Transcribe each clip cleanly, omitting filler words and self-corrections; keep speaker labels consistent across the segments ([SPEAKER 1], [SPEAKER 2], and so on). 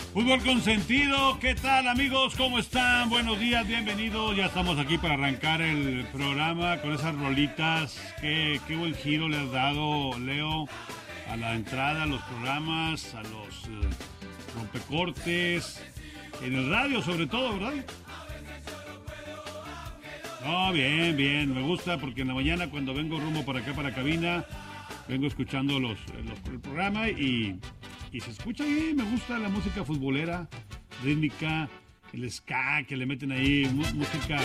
[SPEAKER 1] Fútbol consentido, ¿qué tal amigos? ¿Cómo están? Buenos días, bienvenidos. Ya estamos aquí para arrancar el programa con esas rolitas. Qué buen giro le has dado, Leo, a la entrada, a los programas, a los rompecortes, en el radio sobre todo, ¿verdad? No, bien, me gusta porque en la mañana cuando vengo rumbo para acá, para cabina, vengo escuchando el programa y se escucha bien, me gusta la música futbolera, rítmica, el ska que le meten ahí, música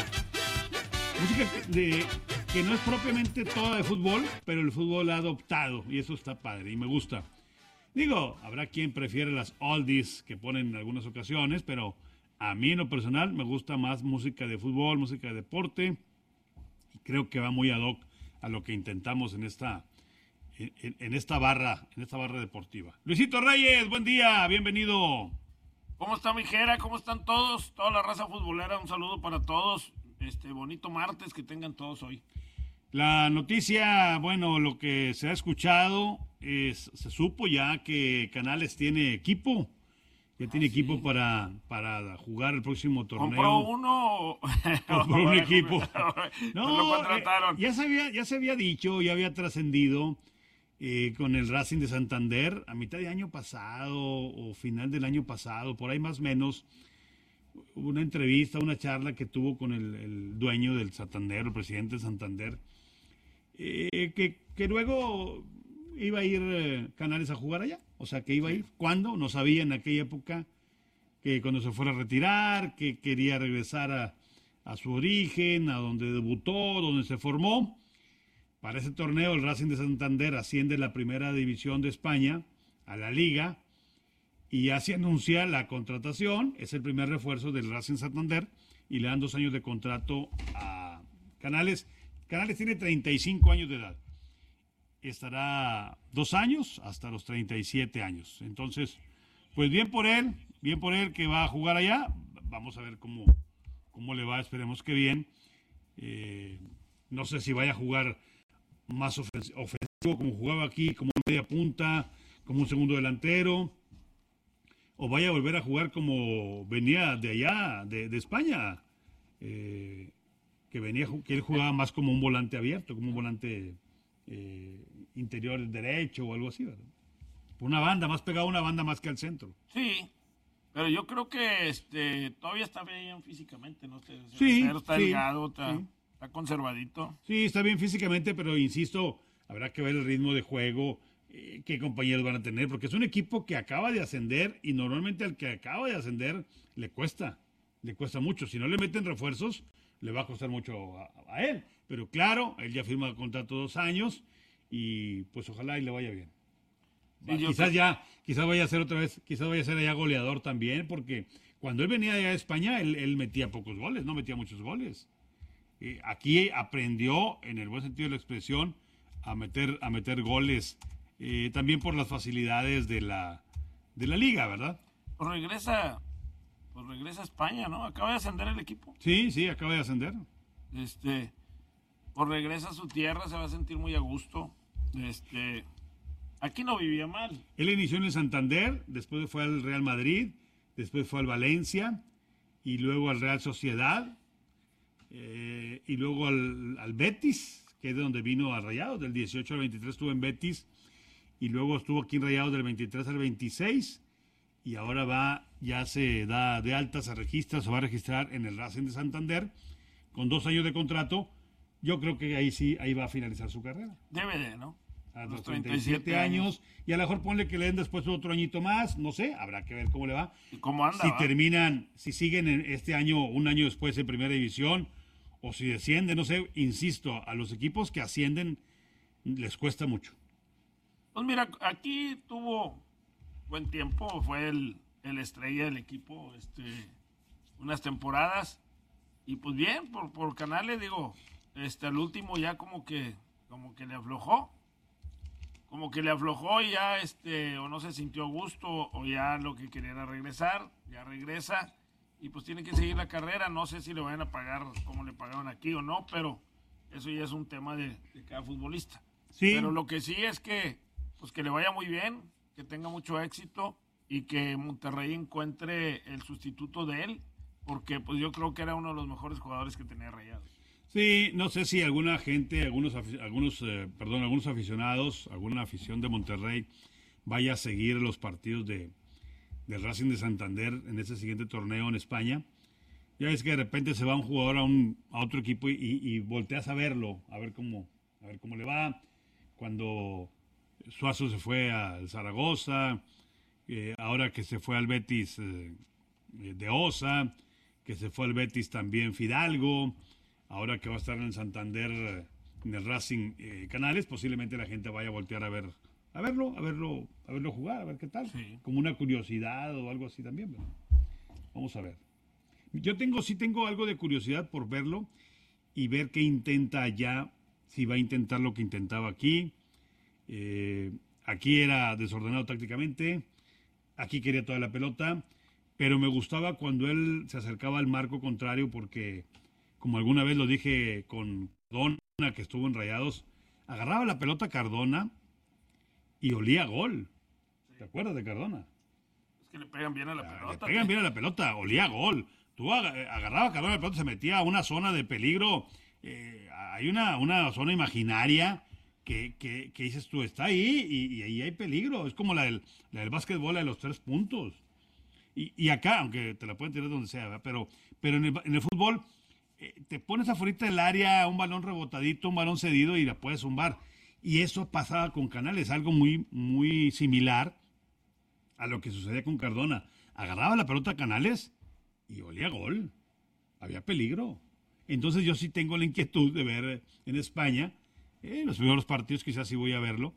[SPEAKER 1] que no es propiamente toda de fútbol, pero el fútbol ha adoptado y eso está padre y me gusta. Digo, habrá quien prefiere las oldies que ponen en algunas ocasiones, pero a mí en lo personal me gusta más música de fútbol, música de deporte y creo que va muy ad hoc a lo que intentamos en esta barra deportiva. Luisito Reyes, buen día, bienvenido.
[SPEAKER 2] ¿Cómo está mi Jera? ¿Cómo están todos? Toda la raza futbolera, un saludo para todos. Bonito martes que tengan todos hoy.
[SPEAKER 1] La noticia, bueno, lo que se ha escuchado se supo ya que Canales tiene equipo. Ya tiene equipo para jugar el próximo torneo.
[SPEAKER 2] ¿Compró uno?
[SPEAKER 1] Compró un equipo.
[SPEAKER 2] No, lo contrataron.
[SPEAKER 1] Ya se había dicho, ya había trascendido con el Racing de Santander a mitad de año pasado o final del año pasado, por ahí más o menos, una entrevista, una charla que tuvo con el dueño del Santander, el presidente de Santander, que luego iba a ir Canales a jugar allá. O sea, que iba a ir. ¿Cuándo? No sabía en aquella época que cuando se fuera a retirar, que quería regresar a su origen, a donde debutó, donde se formó. Para ese torneo el Racing de Santander asciende a la primera división de España, a la Liga, y ya se anuncia la contratación. Es el primer refuerzo del Racing Santander y le dan 2 años de contrato a Canales. Canales tiene 35 años de edad. Estará 2 años hasta los 37 años. Entonces, pues bien por él que va a jugar allá. Vamos a ver cómo le va, esperemos que bien. No sé si vaya a jugar más ofensivo como jugaba aquí, como media punta, como un segundo delantero, o vaya a volver a jugar como venía de allá, de España, que él jugaba más como un volante abierto, como un volante interior derecho o algo así, ¿verdad? Una banda, más pegado a una banda más que al centro.
[SPEAKER 2] Sí, pero yo creo que todavía está bien físicamente, ¿no?
[SPEAKER 1] Sí,
[SPEAKER 2] está delgado, está conservadito.
[SPEAKER 1] Sí, está bien físicamente, pero insisto, habrá que ver el ritmo de juego, qué compañeros van a tener, porque es un equipo que acaba de ascender y normalmente al que acaba de ascender le cuesta mucho. Si no le meten refuerzos, le va a costar mucho a él. Pero claro, él ya firma el contrato 2 años y pues ojalá y le vaya bien. Sí, quizás vaya a ser otra vez, quizás vaya a ser allá goleador también, porque cuando él venía allá de España, él metía pocos goles, no metía muchos goles. Aquí aprendió, en el buen sentido de la expresión, a meter goles, también por las facilidades de la liga, ¿verdad?
[SPEAKER 2] Pues regresa a España, ¿no? Acaba de ascender el equipo.
[SPEAKER 1] Sí, acaba de ascender.
[SPEAKER 2] Pues regresa a su tierra, se va a sentir muy a gusto. Aquí no vivía mal.
[SPEAKER 1] Él inició en el Santander, después fue al Real Madrid, después fue al Valencia y luego al Real Sociedad. Y luego al Betis, que es de donde vino a Rayados, del 18 al 23 estuvo en Betis, y luego estuvo aquí en Rayados del 23 al 26, y ahora ya se da de alta, se va a registrar en el Racing de Santander, con 2 años de contrato. Yo creo que ahí va a finalizar su carrera.
[SPEAKER 2] Debe de, ¿no?
[SPEAKER 1] A los 37 años, y a lo mejor ponle que le den después otro añito más, no sé, habrá que ver cómo le va.
[SPEAKER 2] ¿Y cómo anda?
[SPEAKER 1] Si siguen en este año, un año después en primera división, o si descienden, no sé, insisto, a los equipos que ascienden les cuesta mucho.
[SPEAKER 2] Pues mira, aquí tuvo buen tiempo, fue el estrella del equipo, unas temporadas, y pues bien, por Canales, digo, al último ya como que le aflojó. Como que le aflojó y ya, o no se sintió a gusto, o ya lo que quería era regresar, ya regresa, y pues tiene que seguir la carrera. No sé si le van a pagar como le pagaron aquí o no, pero eso ya es un tema de cada futbolista.
[SPEAKER 1] Sí.
[SPEAKER 2] Pero lo que sí es que, pues que le vaya muy bien, que tenga mucho éxito, y que Monterrey encuentre el sustituto de él, porque pues yo creo que era uno de los mejores jugadores que tenía Rayados.
[SPEAKER 1] Sí, no sé si alguna gente, algunos aficionados, alguna afición de Monterrey vaya a seguir los partidos del Racing de Santander en ese siguiente torneo en España. Ya ves que de repente se va un jugador a otro equipo y volteas a verlo, a ver cómo le va. Cuando Suazo se fue al Zaragoza, ahora que se fue al Betis de Osa, que se fue al Betis también Fidalgo, ahora que va a estar en el Santander, en el Racing Canales, posiblemente la gente vaya a voltear a verlo jugar, a ver qué tal,
[SPEAKER 2] Sí.
[SPEAKER 1] como una curiosidad o algo así también, ¿verdad? Vamos a ver. Sí tengo algo de curiosidad por verlo y ver qué intenta allá, si va a intentar lo que intentaba aquí. Aquí era desordenado tácticamente, aquí quería toda la pelota, pero me gustaba cuando él se acercaba al marco contrario porque, como alguna vez lo dije con Cardona, que estuvo en Rayados, agarraba la pelota Cardona y olía a gol. ¿Te acuerdas de Cardona?
[SPEAKER 2] Es que le pegan bien a la
[SPEAKER 1] Le
[SPEAKER 2] pelota.
[SPEAKER 1] pegan bien a la pelota, olía a gol. Tú agarraba a Cardona la pelota, se metía a una zona de peligro. Hay una zona imaginaria que dices tú, está ahí y ahí hay peligro. Es como la del básquetbol, la de los 3 puntos. Y acá, aunque te la pueden tirar donde sea, ¿verdad? Pero en el fútbol te pones afuera del área, un balón rebotadito, un balón cedido y la puedes zumbar. Y eso pasaba con Canales, algo muy, muy similar a lo que sucedía con Cardona. Agarraba la pelota a Canales y olía gol. Había peligro. Entonces yo sí tengo la inquietud de ver en España, los primeros partidos quizás sí voy a verlo,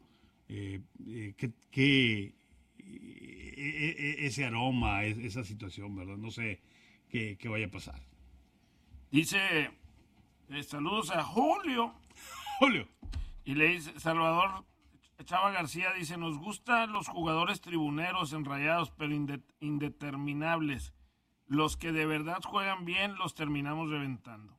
[SPEAKER 1] ese aroma, esa situación, ¿verdad? No sé qué vaya a pasar.
[SPEAKER 2] Dice, saludos a Julio.
[SPEAKER 1] Julio.
[SPEAKER 2] Y le dice, Salvador Chava García dice, nos gustan los jugadores tribuneros enrayados, pero indeterminables. Los que de verdad juegan bien los terminamos reventando.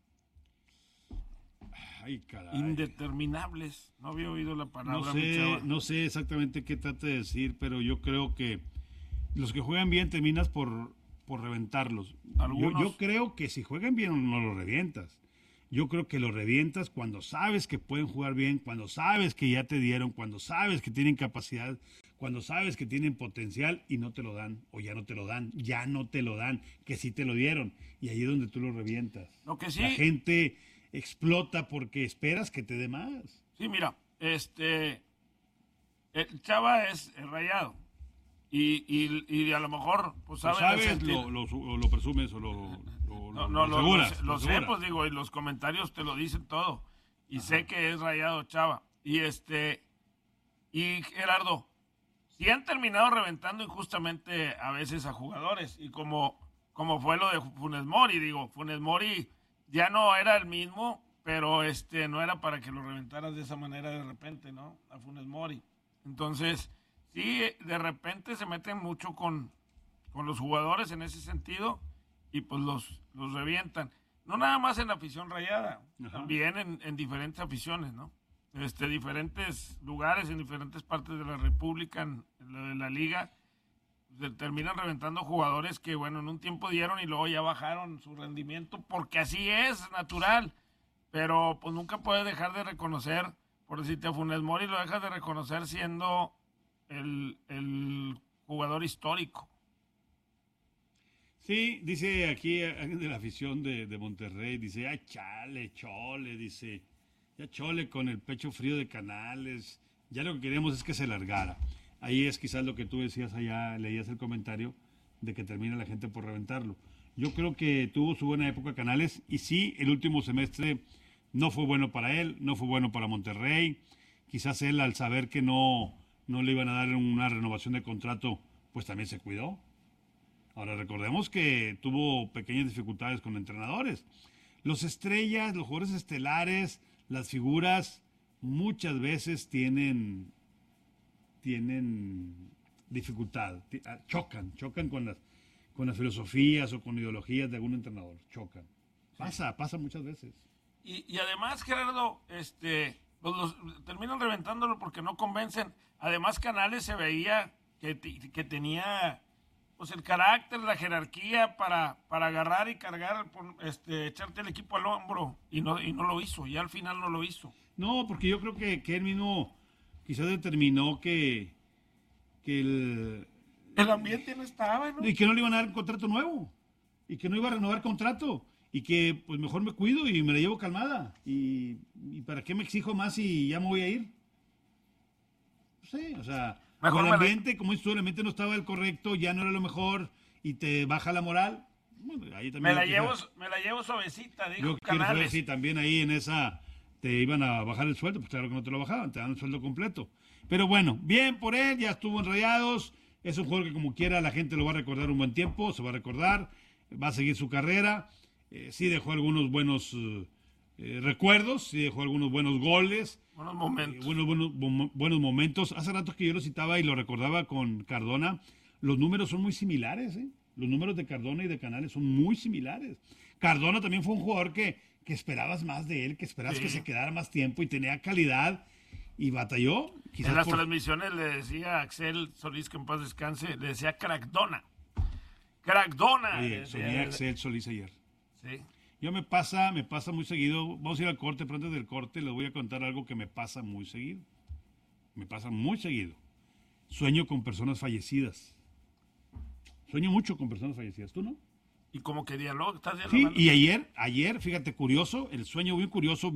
[SPEAKER 1] Ay, caray.
[SPEAKER 2] Indeterminables. No había oído la palabra.
[SPEAKER 1] No sé exactamente qué trata de decir, pero yo creo que los que juegan bien terminas por reventarlos. Yo creo que si juegan bien no los revientas. Yo creo que los revientas cuando sabes que pueden jugar bien, cuando sabes que ya te dieron, cuando sabes que tienen capacidad, cuando sabes que tienen potencial y no te lo dan, o ya no te lo dan, que sí te lo dieron. Y ahí es donde tú los revientas.
[SPEAKER 2] Lo que sí.
[SPEAKER 1] La gente explota porque esperas que te dé más.
[SPEAKER 2] Sí, mira, el Chava es el Rayado. Y a lo mejor, pues
[SPEAKER 1] sabes, lo presumes o
[SPEAKER 2] lo sé, pues digo, y los comentarios te lo dicen todo. Y ajá, sé que es Rayado Chava. Y Gerardo, si han terminado reventando injustamente a veces a jugadores. Y como fue lo de Funes Mori, digo, Funes Mori ya no era el mismo, pero no era para que lo reventaras de esa manera de repente, ¿no? A Funes Mori. Entonces, sí, de repente se meten mucho con los jugadores en ese sentido y pues los revientan. No nada más en la afición rayada, ajá, también en diferentes aficiones, ¿no? Diferentes lugares, en diferentes partes de la República, en la liga, se terminan reventando jugadores que, bueno, en un tiempo dieron y luego ya bajaron su rendimiento, porque así es, natural. Pero pues nunca puedes dejar de reconocer, por decirte a Funes Mori, lo dejas de reconocer siendo el jugador histórico.
[SPEAKER 1] Sí, dice aquí alguien de la afición de Monterrey, dice, ay, chole, dice, ya chole con el pecho frío de Canales, ya lo que queremos es que se largara. Ahí es quizás lo que tú decías allá, leías el comentario de que termina la gente por reventarlo. Yo creo que tuvo su buena época Canales y sí, el último semestre no fue bueno para él, no fue bueno para Monterrey. Quizás él al saber que no le iban a dar una renovación de contrato, pues también se cuidó. Ahora recordemos que tuvo pequeñas dificultades con entrenadores. Los estrellas, los jugadores estelares, las figuras, muchas veces tienen dificultad, chocan con las filosofías o con ideologías de algún entrenador, chocan. Pasa muchas veces.
[SPEAKER 2] Y además, Gerardo, los terminan reventándolo porque no convencen. Además, Canales se veía que tenía pues el carácter, la jerarquía para agarrar y cargar, echarte el equipo al hombro, y no lo hizo, y al final no lo hizo.
[SPEAKER 1] No, porque yo creo que él mismo quizás determinó que el
[SPEAKER 2] ambiente no estaba, ¿no?
[SPEAKER 1] y que no le iban a dar un contrato nuevo, y que no iba a renovar contrato, y que pues mejor me cuido y me la llevo calmada, y para qué me exijo más si ya me voy a ir. Sí, o sea,
[SPEAKER 2] Mejor
[SPEAKER 1] el ambiente, como dices tú, el ambiente no estaba el correcto, ya no era lo mejor, y te baja la moral. Bueno, ahí también
[SPEAKER 2] me la llevo suavecita, dijo
[SPEAKER 1] yo quiero saber
[SPEAKER 2] Canales.
[SPEAKER 1] si también ahí en esa te iban a bajar el sueldo. Pues claro que no te lo bajaban, te dan el sueldo completo. Pero bueno, bien por él, ya estuvo en Rayados. Es un jugador que como quiera la gente lo va a recordar un buen tiempo, se va a recordar, va a seguir su carrera. Sí dejó algunos buenos recuerdos, sí dejó algunos buenos goles.
[SPEAKER 2] Buenos momentos.
[SPEAKER 1] Buenos momentos. Hace rato que yo lo citaba y lo recordaba con Cardona. Los números son muy similares, ¿eh? Los números de Cardona y de Canales son muy similares. Cardona también fue un jugador que esperabas más de él, que esperabas que se quedara más tiempo y tenía calidad y batalló.
[SPEAKER 2] En las transmisiones le decía a Axel Solís, que en paz descanse, le decía Crackdona. Crackdona.
[SPEAKER 1] Oye, soñé a Axel Solís ayer.
[SPEAKER 2] Sí.
[SPEAKER 1] Yo me pasa muy seguido. Vamos a ir al corte, pero antes del corte les voy a contar algo que me pasa muy seguido. Me pasa muy seguido. Sueño con personas fallecidas. Sueño mucho con personas fallecidas. ¿Tú no?
[SPEAKER 2] ¿Y como que diálogo? ¿Estás
[SPEAKER 1] Sí,
[SPEAKER 2] dialogando?
[SPEAKER 1] y ayer, fíjate, curioso, el sueño bien curioso.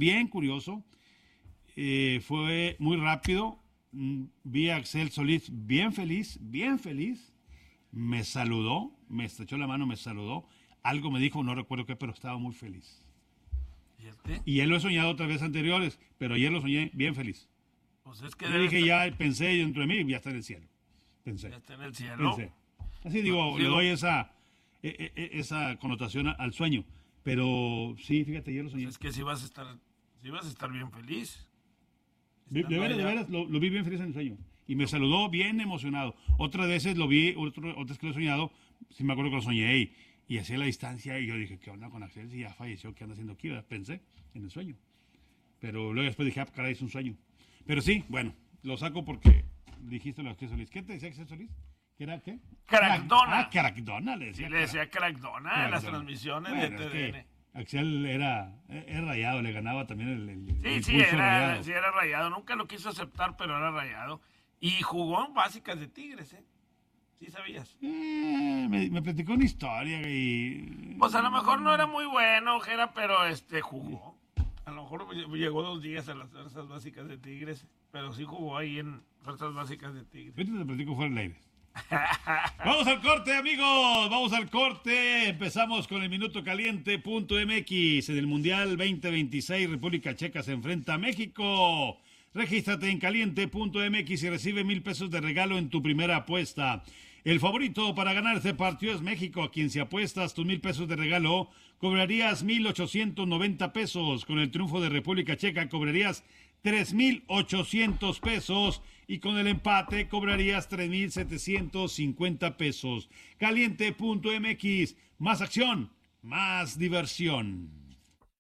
[SPEAKER 1] Fue muy rápido. Vi a Axel Solís bien feliz. Me saludó, me estrechó la mano, me saludó. Algo me dijo, no recuerdo qué, pero estaba muy feliz. Y él lo he soñado otras veces anteriores, pero ayer lo soñé bien feliz.
[SPEAKER 2] Pues es que
[SPEAKER 1] yo dije, ya pensé dentro de mí, ya está en el cielo. Pensé.
[SPEAKER 2] Ya está en el cielo.
[SPEAKER 1] Pensé. Así digo, le doy esa connotación al sueño. Pero sí, fíjate, ayer lo soñé.
[SPEAKER 2] Pues es que si vas a estar bien feliz.
[SPEAKER 1] De veras, lo vi bien feliz en el sueño. Y me saludó bien emocionado. Otras veces lo vi, otras que lo he soñado, sí me acuerdo que lo soñé y hacía la distancia y yo dije, ¿qué onda con Axel? Si ya falleció, ¿qué anda haciendo aquí? ¿Verdad? Pensé en el sueño. Pero luego después dije, caray, es un sueño. Pero sí, bueno, lo saco porque dijiste lo de Axel Solís. ¿Qué te decía Axel Solís? ¿Qué era qué?
[SPEAKER 2] Crackdona.
[SPEAKER 1] Crackdona le decía.
[SPEAKER 2] Sí, le decía Crackdona en las transmisiones de TDN.
[SPEAKER 1] Axel era rayado, le ganaba también el
[SPEAKER 2] sí, era rayado. Nunca lo quiso aceptar, pero era rayado. Y jugó en básicas de Tigres, ¿eh? ¿Sí sabías?
[SPEAKER 1] Me platicó una historia y...
[SPEAKER 2] Pues a lo mejor no era muy bueno, Jera, pero jugó. A lo mejor llegó 2 días a las fuerzas básicas de Tigres, pero sí jugó ahí en fuerzas básicas de Tigres.
[SPEAKER 1] Ahorita te platico fuera del aire. Vamos al corte, amigos. Vamos al corte. Empezamos con el Minuto Caliente.mx. En el Mundial 2026, República Checa se enfrenta a México. Regístrate en caliente.mx y recibe 1,000 pesos de regalo en tu primera apuesta. El favorito para ganar este partido es México, a quien si apuestas tus 1,000 pesos de regalo, cobrarías 1,890 pesos. Con el triunfo de República Checa, cobrarías 3,800 pesos y con el empate cobrarías 3,750 pesos. Caliente.mx, más acción, más diversión.